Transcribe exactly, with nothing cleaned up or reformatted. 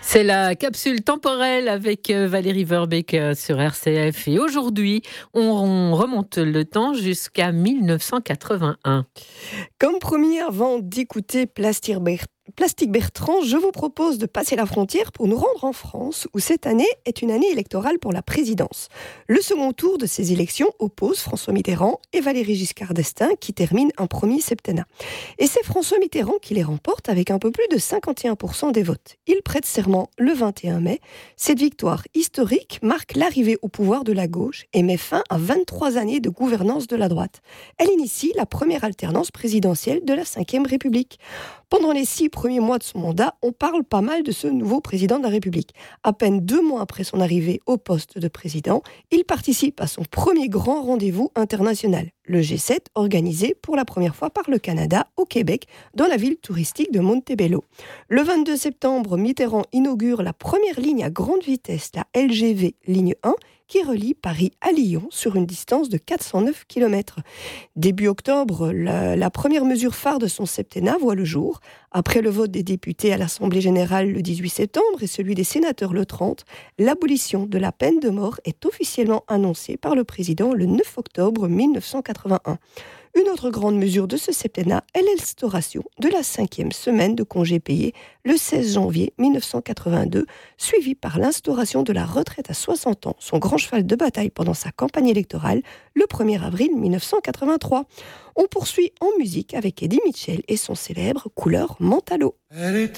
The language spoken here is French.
C'est la capsule temporelle avec Valérie Verbeek sur R C F. Et aujourd'hui, on remonte le temps jusqu'à mille neuf cent quatre-vingt-un. Comme promis, avant d'écouter Plastic Ber- Plastic Bertrand, je vous propose de passer la frontière pour nous rendre en France, où cette année est une année électorale pour la présidence. Le second tour de ces élections oppose François Mitterrand et Valéry Giscard d'Estaing, qui terminent un premier septennat. Et c'est François Mitterrand qui les remporte avec un peu plus de cinquante et un pour cent des votes. Il prête serment le vingt et un mai. Cette victoire historique marque l'arrivée au pouvoir de la gauche et met fin à vingt-trois années de gouvernance de la droite. Elle initie la première alternance présidentielle de la cinquième République. Pendant les six premiers mois de son mandat, on parle pas mal de ce nouveau président de la République. À peine deux mois après son arrivée au poste de président, il participe à son premier grand rendez-vous international, le G sept, organisé pour la première fois par le Canada au Québec, dans la ville touristique de Montebello. Le vingt-deux septembre, Mitterrand inaugure la première ligne à grande vitesse, la L G V ligne un, qui relie Paris à Lyon sur une distance de quatre cent neuf kilomètres. Début octobre, la, la première mesure phare de son septennat voit le jour. Après le vote des députés à l'Assemblée générale le dix-huit septembre et celui des sénateurs le trente, l'abolition de la peine de mort est officiellement annoncée par le président le neuf octobre mille neuf cent quatre-vingt-un. Une autre grande mesure de ce septennat est l'instauration de la cinquième semaine de congés payés le seize janvier mille neuf cent quatre-vingt-deux, suivie par l'instauration de la retraite à soixante ans, son grand cheval de bataille pendant sa campagne électorale, le premier avril mille neuf cent quatre-vingt-trois. On poursuit en musique avec Eddie Mitchell et son célèbre Couleur Mentalo.